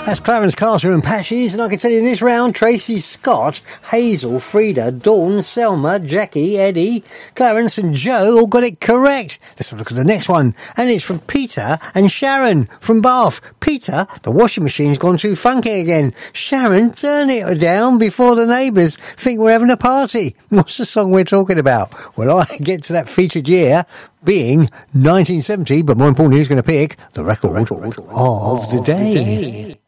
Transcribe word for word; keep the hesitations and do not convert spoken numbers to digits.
That's Clarence Carter and Patches, and I can tell you in this round, Tracy Scott, Hazel, Frida, Dawn, Selma, Jackie, Eddie, Clarence and Joe all got it correct. Let's have a look at the next one, and it's from Peter and Sharon from Bath. Peter, the washing machine's gone too funky again. Sharon, turn it down before the neighbours think we're having a party. What's the song we're talking about? Well, I get to that featured year, being nineteen seventy, but more importantly, who's going to pick the record, the record of the day. Of the day.